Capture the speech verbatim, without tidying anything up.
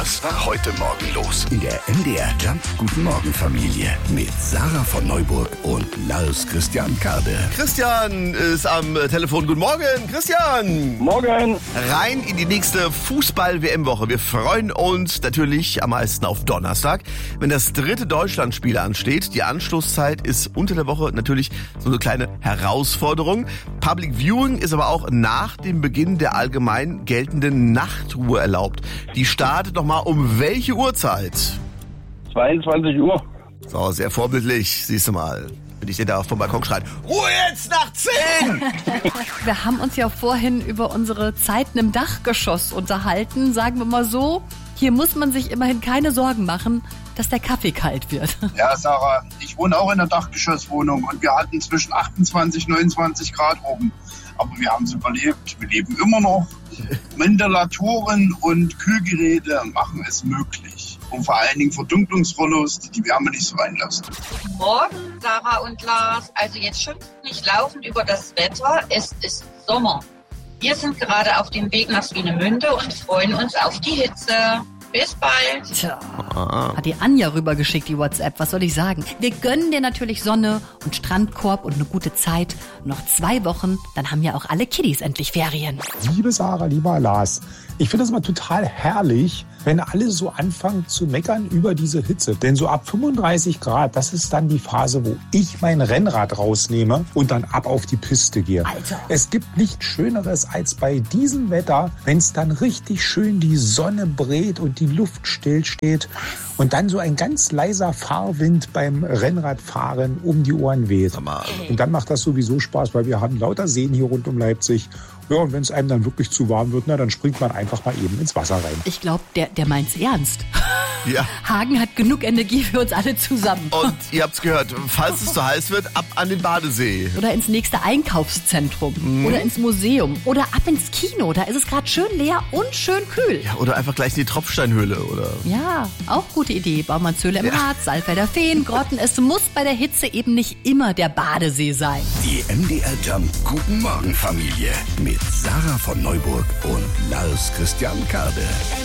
Was war heute Morgen los? In der M D R Jump Guten Morgen Familie mit Sarah von Neuburg und Lars Christian Kade. Christian ist am Telefon. Guten Morgen, Christian. Morgen. Rein in die nächste Fußball-W M-Woche. Wir freuen uns natürlich am meisten auf Donnerstag, wenn das dritte Deutschlandspiel ansteht. Die Anschlusszeit ist unter der Woche natürlich so eine kleine Herausforderung. Public Viewing ist aber auch nach dem Beginn der allgemein geltenden Nachtruhe erlaubt. Die startet noch mal um welche Uhrzeit? zweiundzwanzig Uhr. So, sehr vorbildlich, siehst du mal. Wenn ich dir da vom Balkon schreit, Ruhe jetzt nach zehn! Wir haben uns ja vorhin über unsere Zeiten im Dachgeschoss unterhalten. Sagen wir mal so, hier muss man sich immerhin keine Sorgen machen, dass der Kaffee kalt wird. Ja, Sarah, ich wohne auch in einer Dachgeschosswohnung und wir hatten zwischen achtundzwanzig, neunundzwanzig Grad oben. Aber wir haben es überlebt. Wir leben immer noch. Ventilatoren und Kühlgeräte machen es möglich. Und vor allen Dingen Verdunklungsrollos, die die Wärme nicht so reinlassen. Morgen, Sarah und Lars. Also jetzt schimpft nicht laufend über das Wetter. Es ist Sommer. Wir sind gerade auf dem Weg nach Swinemünde und freuen uns auf die Hitze. Bis bald. Tja, hat die Anja rübergeschickt, die WhatsApp. Was soll ich sagen? Wir gönnen dir natürlich Sonne und Strandkorb und eine gute Zeit. Noch zwei Wochen, dann haben ja auch alle Kiddies endlich Ferien. Liebe Sarah, lieber Lars, ich finde das immer total herrlich, wenn alle so anfangen zu meckern über diese Hitze. Denn so ab fünfunddreißig Grad, das ist dann die Phase, wo ich mein Rennrad rausnehme und dann ab auf die Piste gehe. Alter. Es gibt nichts Schöneres als bei diesem Wetter, wenn es dann richtig schön die Sonne brät und die Luft stillsteht und dann so ein ganz leiser Fahrwind beim Rennradfahren um die Ohren weht. Und dann macht das sowieso Spaß, weil wir haben lauter Seen hier rund um Leipzig. Ja, und wenn es einem dann wirklich zu warm wird, na, dann springt man einfach mal eben ins Wasser rein. Ich glaube, der, der meint's ernst. Ja. Hagen hat genug Energie für uns alle zusammen. Und ihr habt's gehört, falls es zu heiß wird, ab an den Badesee. Oder ins nächste Einkaufszentrum. Mhm. Oder ins Museum. Oder ab ins Kino. Da ist es gerade schön leer und schön kühl. Ja, oder einfach gleich in die Tropfsteinhöhle, oder? Ja, auch gute Idee. Baumannshöhle im Harz, Saalfelder Feen, Grotten. Es muss bei der Hitze eben nicht immer der Badesee sein. Die M D R Jump Guten Morgen Familie mit Sarah von Neuburg und Lars Christian Kade.